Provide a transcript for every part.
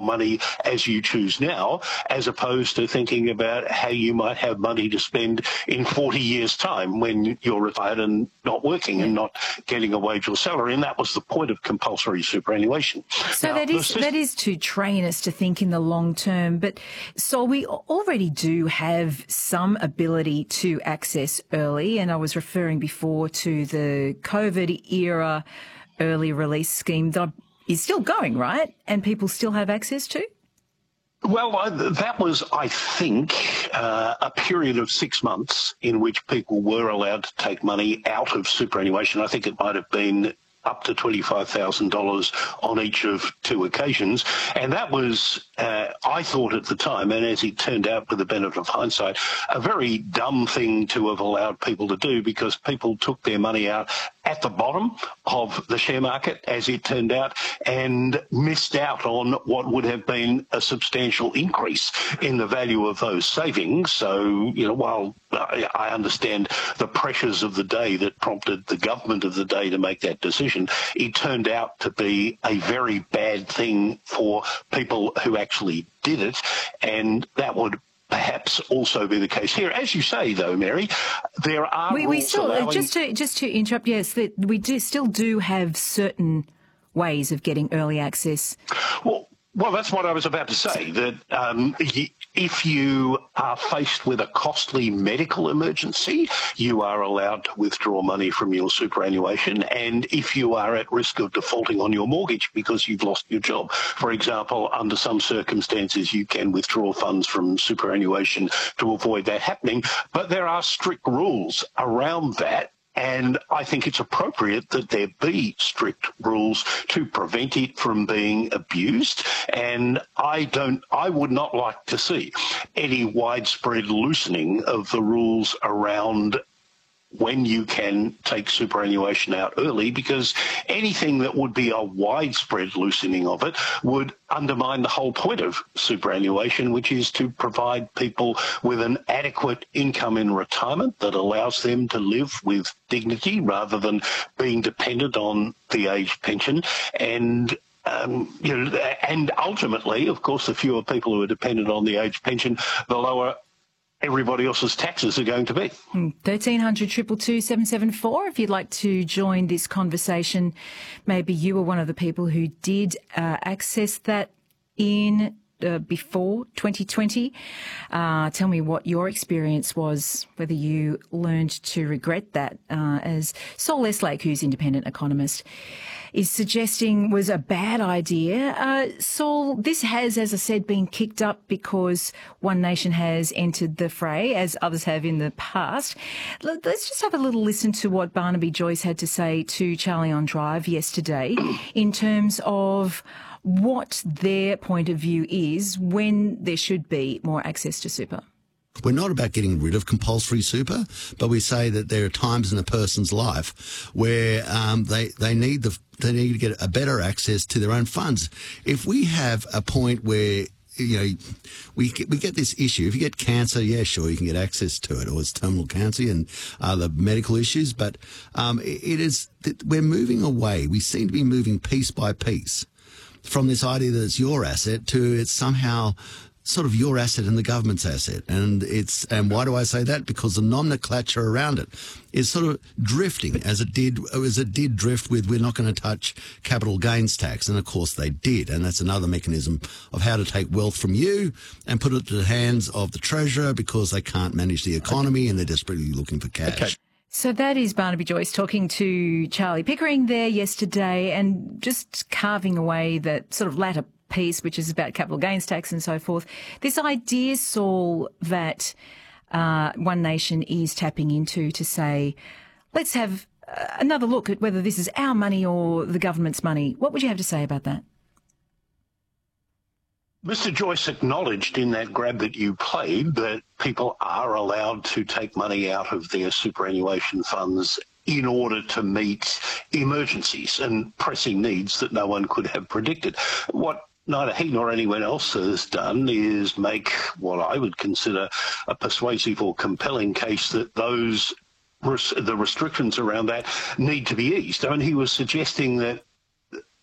money as you choose now, as opposed to thinking about how you might have money to spend in 40 years' time when you're retired and not working and not getting a wage or salary. And that was the point of compulsory superannuation. So now, that is to train us to think in the long term. But so we already do have some ability to access early. And I was referring before to the COVID era early release scheme that is still going, right? And people still have access to? Well, that was, I think, a period of 6 months in which people were allowed to take money out of superannuation. I think it might have been up to $25,000 on each of 2 occasions. And that was, I thought at the time, and as it turned out with the benefit of hindsight, a very dumb thing to have allowed people to do, because people took their money out at the bottom of the share market, as it turned out, and missed out on what would have been a substantial increase in the value of those savings. So, while I understand the pressures of the day that prompted the government of the day to make that decision, it turned out to be a very bad thing for people who actually did it, and that would perhaps also be the case here. As you say, though, Mary, there are we still just to interrupt. Yes, that we still do have certain ways of getting early access. Well, that's what I was about to say, that if you are faced with a costly medical emergency, you are allowed to withdraw money from your superannuation. And if you are at risk of defaulting on your mortgage because you've lost your job, for example, under some circumstances, you can withdraw funds from superannuation to avoid that happening. But there are strict rules around that. And I think it's appropriate that there be strict rules to prevent it from being abused. And I would not like to see any widespread loosening of the rules around when you can take superannuation out early, because anything that would be a widespread loosening of it would undermine the whole point of superannuation, which is to provide people with an adequate income in retirement that allows them to live with dignity rather than being dependent on the age pension. And and ultimately, of course, the fewer people who are dependent on the age pension, the lower everybody else's taxes are going to be. 1300 222 774 if you'd like to join this conversation. Maybe you were one of the people who did access that in before 2020. Tell me what your experience was, whether you learned to regret that, as Saul Eslake, who's independent economist, is suggesting was a bad idea. Saul, this has, as I said, been kicked up because One Nation has entered the fray, as others have in the past. Let's just have a little listen to what Barnaby Joyce had to say to Charlie on Drive yesterday in terms of what their point of view is when there should be more access to super. We're not about getting rid of compulsory super, but we say that there are times in a person's life where they need to get a better access to their own funds. If we have a point where we get this issue. If you get cancer, yeah, sure, you can get access to it, or it's terminal cancer and other medical issues. But it is that we're moving away. We seem to be moving piece by piece from this idea that it's your asset to it's somehow sort of your asset and the government's asset. And why do I say that? Because the nomenclature around it is sort of drifting as it did drift with we're not going to touch capital gains tax. And of course they did. And that's another mechanism of how to take wealth from you and put it to the hands of the treasurer because they can't manage the economy and they're desperately looking for cash. Okay. So that is Barnaby Joyce talking to Charlie Pickering there yesterday and just carving away that sort of latter piece, which is about capital gains tax and so forth. This idea, Saul, that One Nation is tapping into to say, let's have another look at whether this is our money or the government's money. What would you have to say about that? Mr. Joyce acknowledged in that grab that you played that people are allowed to take money out of their superannuation funds in order to meet emergencies and pressing needs that no one could have predicted. What neither he nor anyone else has done is make what I would consider a persuasive or compelling case that the restrictions around that need to be eased. I mean, he was suggesting that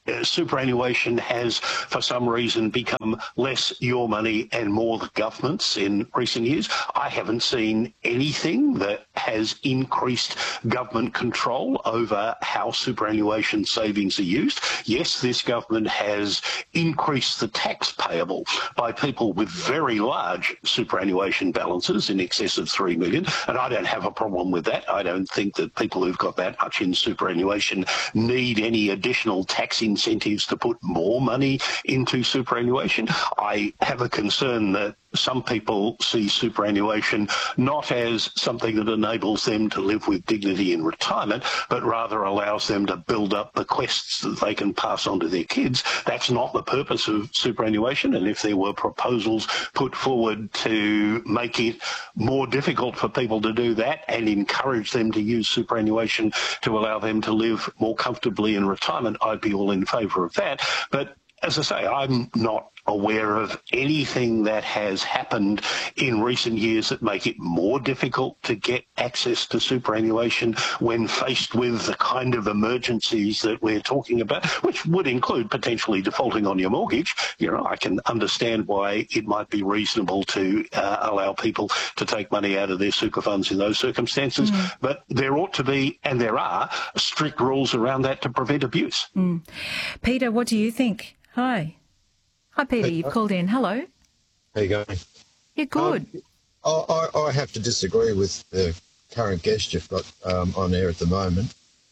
superannuation has, for some reason, become less your money and more the government's in recent years. I haven't seen anything that has increased government control over how superannuation savings are used. Yes, this government has increased the tax payable by people with very large superannuation balances in excess of $3 million, and I don't have a problem with that. I don't think that people who've got that much in superannuation need any additional tax incentives to put more money into superannuation. I have a concern that some people see superannuation not as something that enables them to live with dignity in retirement, but rather allows them to build up bequests that they can pass on to their kids. That's not the purpose of superannuation, and if there were proposals put forward to make it more difficult for people to do that and encourage them to use superannuation to allow them to live more comfortably in retirement, I'd be all in favour of that. But as I say, I'm not aware of anything that has happened in recent years that make it more difficult to get access to superannuation when faced with the kind of emergencies that we're talking about, which would include potentially defaulting on your mortgage. You know, I can understand why it might be reasonable to allow people to take money out of their super funds in those circumstances, but there ought to be, and there are, strict rules around that to prevent abuse. Peter, what do you think? Hi, Peter, you've called in. Hello. How you going? You're good. I have to disagree with the current guest you've got on air at the moment.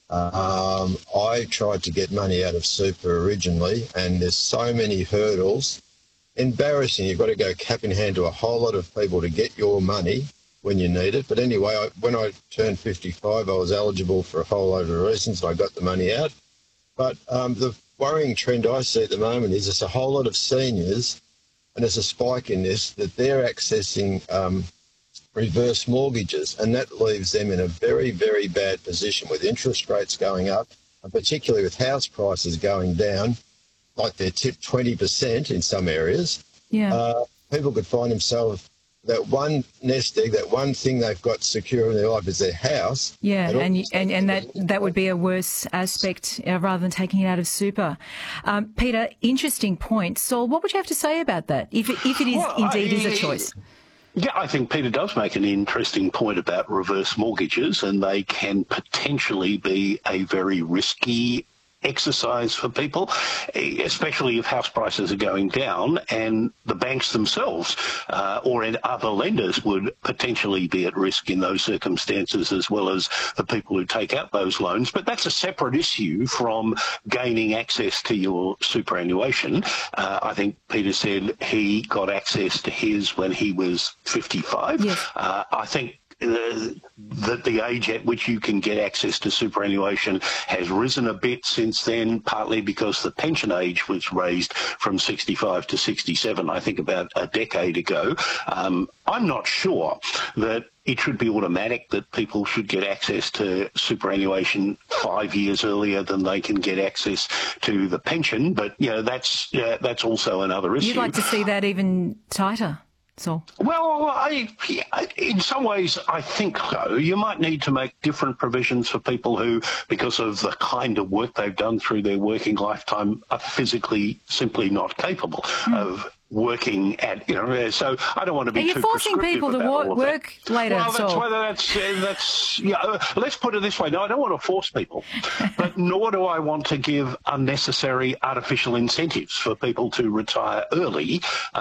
I tried to get money out of super originally, and there's so many hurdles. Embarrassing. You've got to go cap in hand to a whole lot of people to get your money when you need it. But anyway, when I turned 55, I was eligible for a whole load of reasons, and I got the money out. But the worrying trend I see at the moment is there's a whole lot of seniors, and there's a spike in this, that they're accessing reverse mortgages, and that leaves them in a very, very bad position with interest rates going up, and particularly with house prices going down, like they're tipped 20% in some areas. Yeah. People could find themselves, that one nest egg, that one thing they've got secure in their life is their house. Yeah, and that would be a worse aspect rather than taking it out of super. Peter, interesting point. Saul, what would you have to say about that, if it is indeed is a choice? Yeah, I think Peter does make an interesting point about reverse mortgages, and they can potentially be a very risky exercise for people, especially if house prices are going down and the banks themselves or other lenders would potentially be at risk in those circumstances, as well as the people who take out those loans. But that's a separate issue from gaining access to your superannuation. I think Peter said he got access to his when he was 55. Yes. I think that the age at which you can get access to superannuation has risen a bit since then, partly because the pension age was raised from 65 to 67, I think about a decade ago. I'm not sure that it should be automatic that people should get access to superannuation 5 years earlier than they can get access to the pension, but that's also another issue. You'd like to see that even tighter? So. Well, in some ways, I think so. You might need to make different provisions for people who, because of the kind of work they've done through their working lifetime, are physically simply not capable of working at, so I don't want to be too prescriptive. Are you forcing people to work later? Well, let's put it this way. No, I don't want to force people, but nor do I want to give unnecessary artificial incentives for people to retire early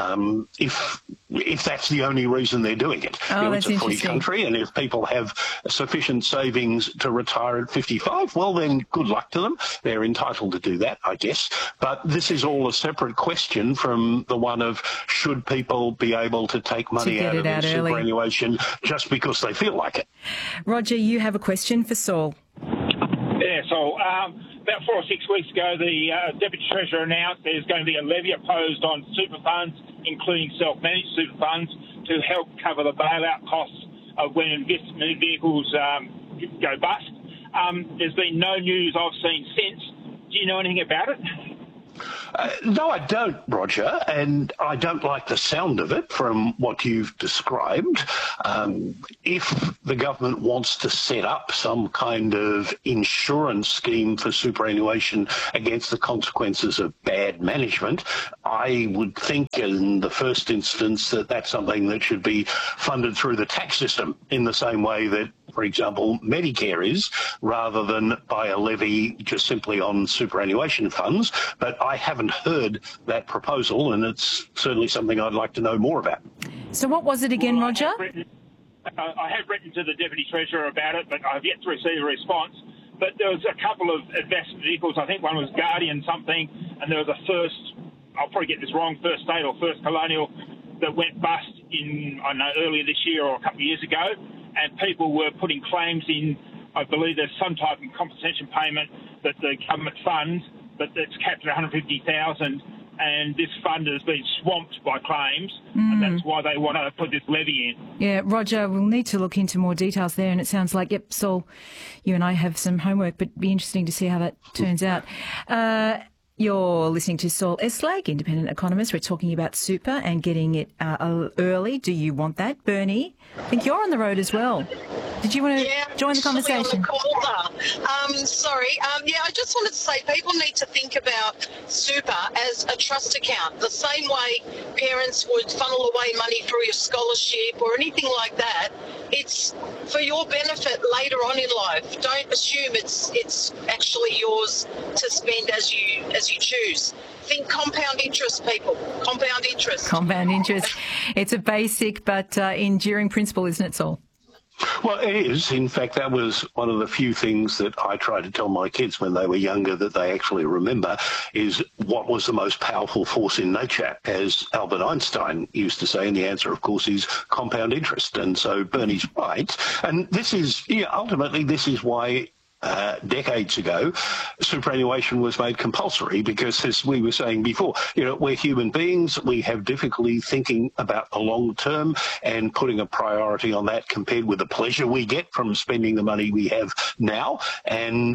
if that's the only reason they're doing it. It's a free country, and if people have sufficient savings to retire at 55, well, then good luck to them. They're entitled to do that, I guess. But this is all a separate question from the one of should people be able to take money out of their superannuation just because they feel like it. Roger, you have a question for Saul. Yeah, so about 4 or 6 weeks ago, the Deputy Treasurer announced there's going to be a levy imposed on super funds, including self-managed super funds, to help cover the bailout costs of when investment vehicles go bust. There's been no news I've seen since. Do you know anything about it? No, I don't, Roger, and I don't like the sound of it from what you've described. If the government wants to set up some kind of insurance scheme for superannuation against the consequences of bad management, I would think in the first instance that that's something that should be funded through the tax system in the same way that, for example, Medicare is, rather than by a levy just simply on superannuation funds. But I haven't heard that proposal, and it's certainly something I'd like to know more about. So what was it again, Roger? I have written to the Deputy Treasurer about it, but I've yet to receive a response. But there was a couple of investment vehicles. I think one was Guardian something, and there was a First, I'll probably get this wrong, First State or First Colonial, that went bust in, I don't know, earlier this year or a couple of years ago. And people were putting claims in. I believe there's some type of compensation payment that the government funds, but it's capped at $150,000, and this fund has been swamped by claims, and that's why they want to put this levy in. Yeah, Roger, we'll need to look into more details there, and it sounds like, yep, Saul, you and I have some homework, but it'd be interesting to see how that turns out. You're listening to Saul Eslake, independent economist. We're talking about super and getting it early. Do you want that? Bernie, I think you're on the road as well. Did you want to join the conversation? I just wanted to say people need to think about super as a trust account, the same way parents would funnel away money through your scholarship or anything like that. It's for your benefit later on in life. Don't assume it's actually yours to spend as you choose. Think compound interest, people. Compound interest. Compound interest. It's a basic but enduring principle, isn't it, Saul? Well, it is. In fact, that was one of the few things that I tried to tell my kids when they were younger that they actually remember, is what was the most powerful force in nature, as Albert Einstein used to say. And the answer, of course, is compound interest. And so Bernie's right. And this is, ultimately, this is why decades ago, superannuation was made compulsory because, as we were saying before, we're human beings. We have difficulty thinking about the long term and putting a priority on that compared with the pleasure we get from spending the money we have now. And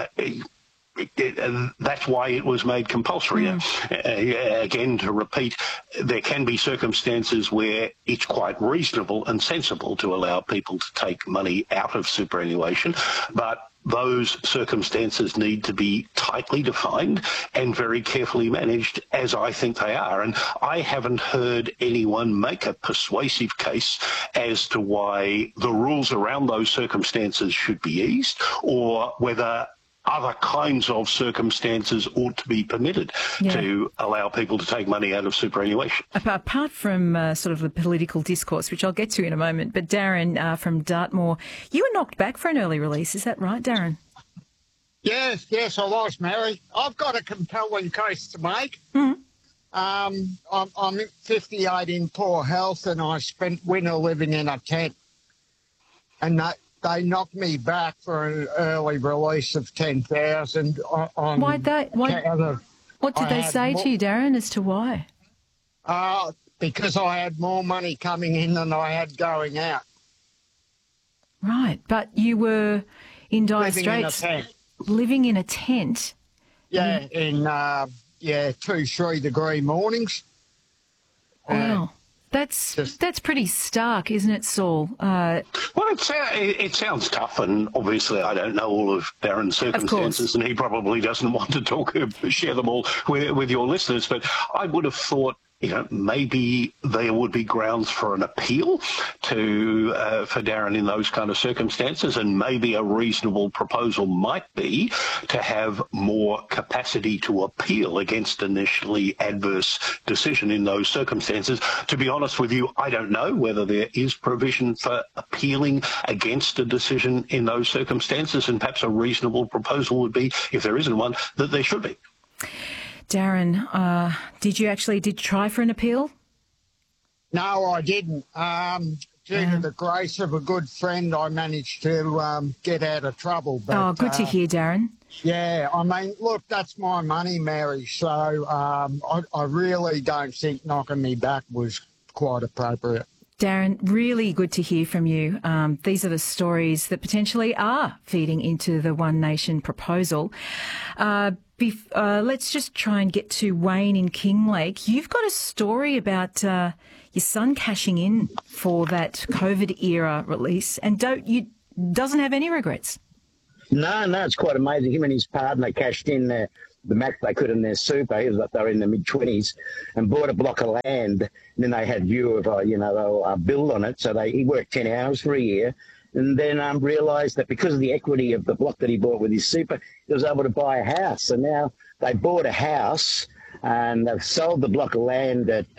that's why it was made compulsory. Again, to repeat, there can be circumstances where it's quite reasonable and sensible to allow people to take money out of superannuation, but those circumstances need to be tightly defined and very carefully managed, as I think they are. And I haven't heard anyone make a persuasive case as to why the rules around those circumstances should be eased, or whether other kinds of circumstances ought to be permitted to allow people to take money out of superannuation. Apart from sort of the political discourse, which I'll get to in a moment, but Darren from Dartmoor, you were knocked back for an early release. Is that right, Darren? Yes, I was, Mary. I've got a compelling case to make. I'm 58 in poor health, and I spent winter living in a tent. And they knocked me back for an early release of 10,000. What did they say to you, Darren, as to why? Because I had more money coming in than I had going out. Right, but you were in dire straits. Living in a tent? Yeah, in 2-3 degree mornings. Wow. That's pretty stark, isn't it, Saul? Well, it sounds tough, and obviously I don't know all of Darren's circumstances, and he probably doesn't want to share them all with your listeners, but I would have thought, maybe there would be grounds for an appeal for Darren in those kind of circumstances, and maybe a reasonable proposal might be to have more capacity to appeal against initially adverse decision in those circumstances. To be honest with you, I don't know whether there is provision for appealing against a decision in those circumstances, and perhaps a reasonable proposal would be, if there isn't one, that there should be. Darren, did you try for an appeal? No, I didn't. Due to the grace of a good friend, I managed to get out of trouble. But, good to hear, Darren. Yeah, I mean, look, that's my money, Mary, so I really don't think knocking me back was quite appropriate. Darren, really good to hear from you. These are the stories that potentially are feeding into the One Nation proposal. Let's just try and get to Wayne in Kinglake. You've got a story about your son cashing in for that COVID era release, and doesn't have any regrets. No, it's quite amazing. Him and his partner cashed in the max they could in their super. He was like they were in the mid-20s, and bought a block of land. And then they had view of they'll build on it. So he worked 10 hours for a year. And then realised that because of the equity of the block that he bought with his super, he was able to buy a house. So now they bought a house and they've sold the block of land at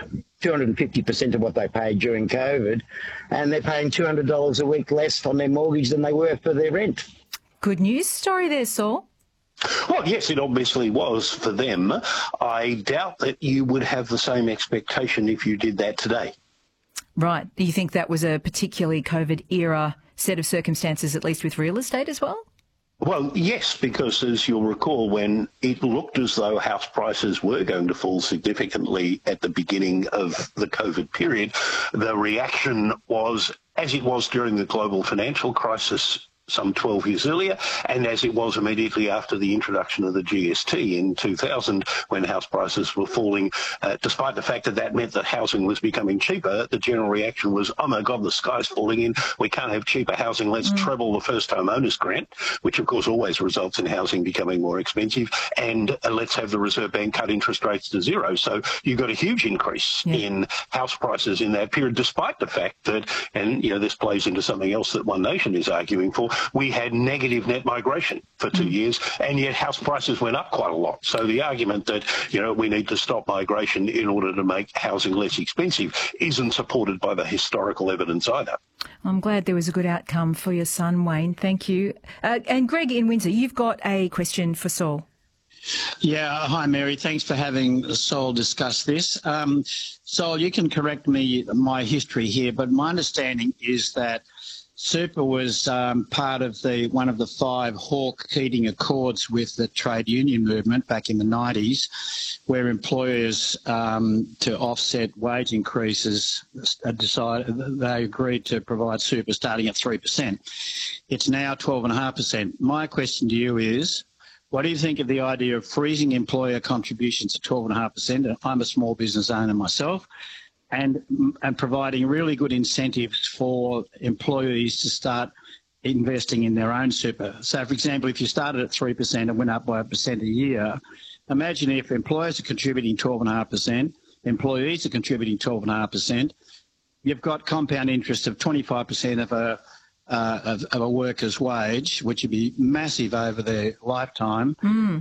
250% of what they paid during COVID, and they're paying $200 a week less on their mortgage than they were for their rent. Good news story there, Saul. Well, yes, it obviously was for them. I doubt that you would have the same expectation if you did that today. Right. Do you think that was a particularly COVID-era set of circumstances, at least with real estate as well? Well, yes, because as you'll recall, when it looked as though house prices were going to fall significantly at the beginning of the COVID period, the reaction was, as it was during the global financial crisis some 12 years earlier, and as it was immediately after the introduction of the GST in 2000, when house prices were falling, despite the fact that meant that housing was becoming cheaper, the general reaction was, oh my God, the sky's falling in, we can't have cheaper housing, let's treble the first-home owners grant, which of course always results in housing becoming more expensive, and let's have the Reserve Bank cut interest rates to zero. So you got a huge increase in house prices in that period, despite the fact that, and this plays into something else that One Nation is arguing for, we had negative net migration for 2 years, and yet house prices went up quite a lot. So the argument that, we need to stop migration in order to make housing less expensive isn't supported by the historical evidence either. I'm glad there was a good outcome for your son, Wayne. Thank you. And Greg in Windsor, you've got a question for Saul. Yeah, hi Mary. Thanks for having Saul discuss this. Saul, you can correct my history here, but my understanding is that super was part of one of the 5 Hawke-Keating Accords with the trade union movement back in the 90s, where employers, to offset wage increases, they agreed to provide super starting at 3%. It's now 12.5%. My question to you is, what do you think of the idea of freezing employer contributions at 12.5%? I'm a small business owner myself. And providing really good incentives for employees to start investing in their own super. So, for example, if you started at 3% and went up by 1% a year, imagine if employers are contributing 12.5%, employees are contributing 12.5%, you've got compound interest of 25% of a worker's wage, which would be massive over their lifetime,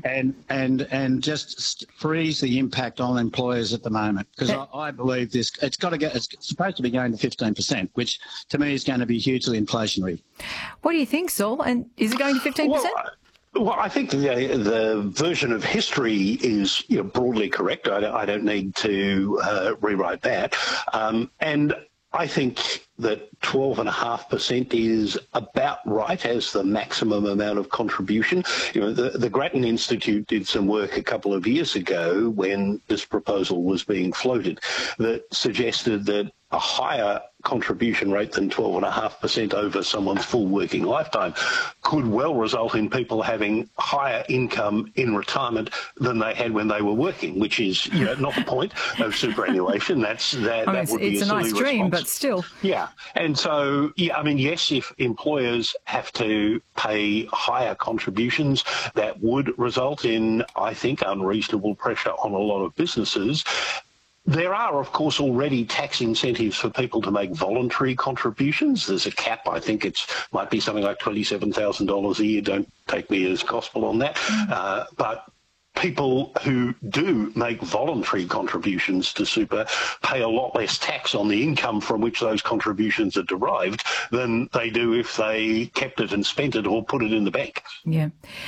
and just freeze the impact on employers at the moment. Because I believe it's supposed to be going to 15%, which to me is going to be hugely inflationary. What do you think, Saul? And is it going to 15%? Well, I think the version of history is broadly correct. I don't need to rewrite that. And I think that 12.5% is about right as the maximum amount of contribution. The Grattan Institute did some work a couple of years ago when this proposal was being floated that suggested that a higher contribution rate than 12.5% over someone's full working lifetime could well result in people having higher income in retirement than they had when they were working, which is not the point of superannuation. That would be a silly nice dream, response. But still. Yeah, and so yes, if employers have to pay higher contributions, that would result in, I think, unreasonable pressure on a lot of businesses. There are, of course, already tax incentives for people to make voluntary contributions. There's a cap. I think it might be something like $27,000 a year. Don't take me as gospel on that. But people who do make voluntary contributions to super pay a lot less tax on the income from which those contributions are derived than they do if they kept it and spent it or put it in the bank. Yeah.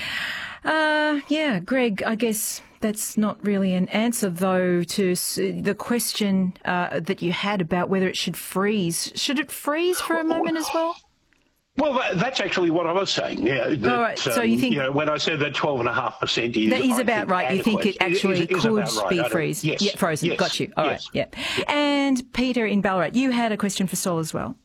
Greg, I guess that's not really an answer, though, to the question that you had about whether it should freeze. Should it freeze for a moment as well? Well, that's actually what I was saying. Yeah. That, all right. So you think when I said that 12.5% is that is about right. Adequate. You think it actually could right. be freeze? Yes. Yeah, frozen. Yes. Got you. All right. Yeah. And Peter in Ballarat, you had a question for Saul as well.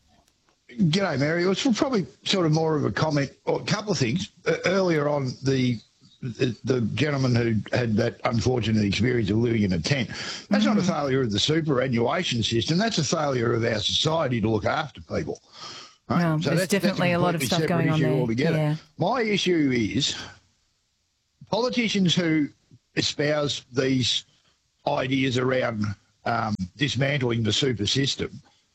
G'day, Mary. It was probably sort of more of a comment or a couple of things. Earlier on, the the gentleman who had that unfortunate experience of living in a tent. That's not a failure of the superannuation system. That's a failure of our society to look after people. Right? Well, so there's definitely a lot of stuff going on there. Altogether. Yeah. My issue is politicians who espouse these ideas around dismantling the super system.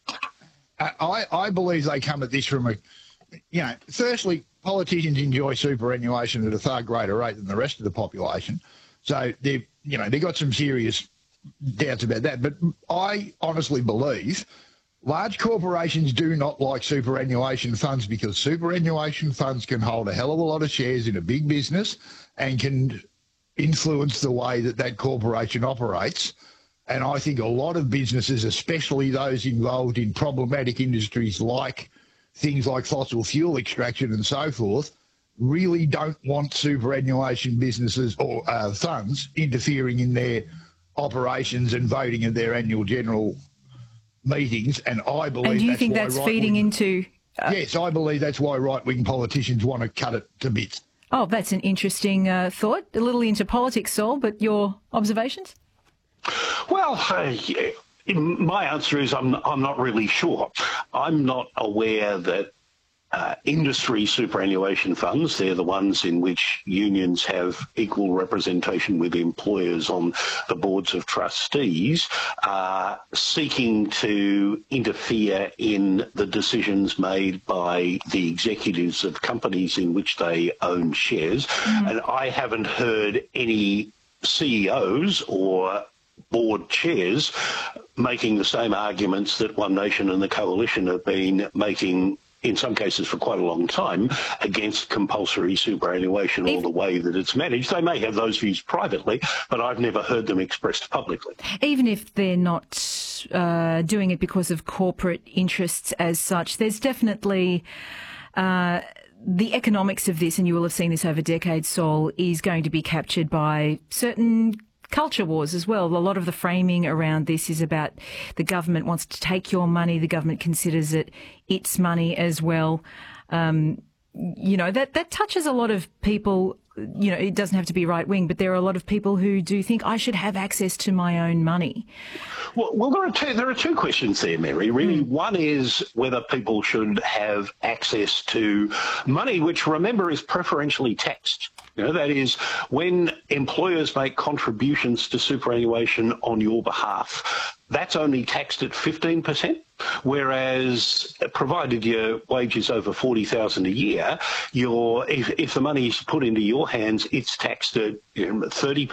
I believe they come at this from firstly, politicians enjoy superannuation at a far greater rate than the rest of the population. So they've got some serious doubts about that. But I honestly believe large corporations do not like superannuation funds because superannuation funds can hold a hell of a lot of shares in a big business and can influence the way that corporation operates. And I think a lot of businesses, especially those involved in problematic industries like things like fossil fuel extraction and so forth, really don't want superannuation businesses or funds interfering in their operations and voting at their annual general meetings. And I believe and do you think that's feeding into... Yes, I believe that's why right-wing politicians want to cut it to bits. Oh, that's an interesting thought. A little into politics, Saul, but your observations? Well, my answer is I'm not really sure. I'm not aware that industry superannuation funds, they're the ones in which unions have equal representation with employers on the boards of trustees, are seeking to interfere in the decisions made by the executives of companies in which they own shares. And I haven't heard any CEOs or board chairs making the same arguments that One Nation and the Coalition have been making, in some cases for quite a long time, against compulsory superannuation or the way that it's managed. They may have those views privately, but I've never heard them expressed publicly. Even if they're not doing it because of corporate interests as such, there's definitely... the economics of this, and you will have seen this over decades, Saul, is going to be captured by certain culture wars as well. A lot of the framing around this is about the government wants to take your money. The government considers it its money as well. That touches a lot of people. It doesn't have to be right wing, but there are a lot of people who do think I should have access to my own money. Well, there are two questions there, Mary, really. One is whether people should have access to money, which, remember, is preferentially taxed. That is, when employers make contributions to superannuation on your behalf, that's only taxed at 15%, whereas provided your wage is over $40,000 a year, if the money is put into your hands, it's taxed at 30%,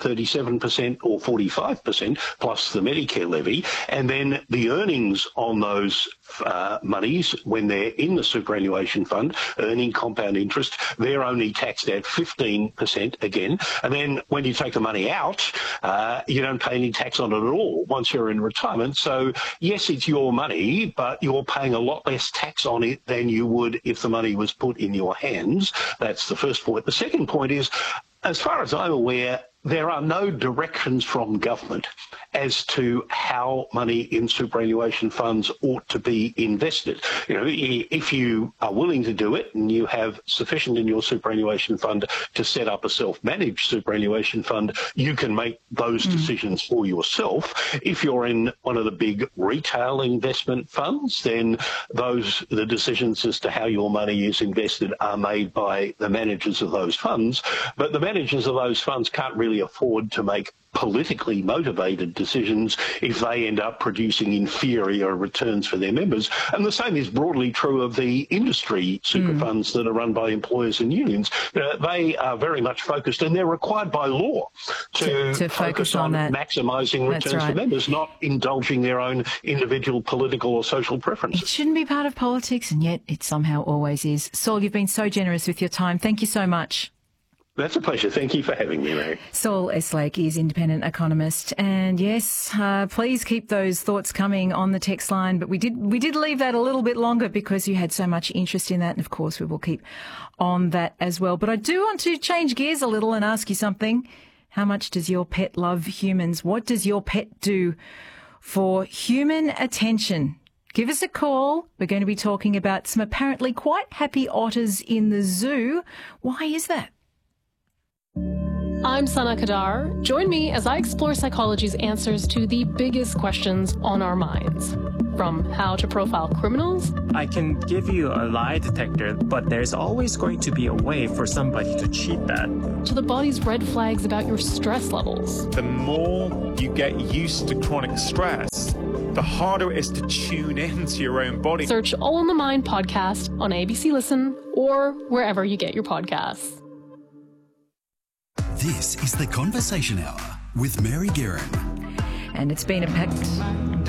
37% or 45% plus the Medicare levy. And then the earnings on those monies, when they're in the superannuation fund, earning compound interest, they're only taxed at 15% again. And then when you take the money out, you don't pay any tax on it at all once you're in retirement. So yes, it's your money, but you're paying a lot less tax on it than you would if the money was put in your hands. That's the first point. The second point is, as far as I'm aware, there are no directions from government as to how money in superannuation funds ought to be invested. If you are willing to do it and you have sufficient in your superannuation fund to set up a self-managed superannuation fund, you can make those decisions for yourself. If you're in one of the big retail investment funds, then the decisions as to how your money is invested are made by the managers of those funds. But the managers of those funds can't really afford to make politically motivated decisions if they end up producing inferior returns for their members. And the same is broadly true of the industry super funds that are run by employers and unions. They are very much focused, and they're required by law to focus on maximising returns for members, not indulging their own individual political or social preferences. It shouldn't be part of politics, and yet it somehow always is. Saul, you've been so generous with your time. Thank you so much. That's a pleasure. Thank you for having me, Mary. Saul Eslake is independent economist. And yes, please keep those thoughts coming on the text line. But we did leave that a little bit longer because you had so much interest in that. And of course, we will keep on that as well. But I do want to change gears a little and ask you something. How much does your pet love humans? What does your pet do for human attention? Give us a call. We're going to be talking about some apparently quite happy otters in the zoo. Why is that? I'm Sana Kadar. Join me as I explore psychology's answers to the biggest questions on our minds. From how to profile criminals. I can give you a lie detector, but there's always going to be a way for somebody to cheat that. To the body's red flags about your stress levels. The more you get used to chronic stress, the harder it is to tune into your own body. Search All in the Mind podcast on ABC Listen or wherever you get your podcasts. This is The Conversation Hour with Mary Guerin. And it's been a packed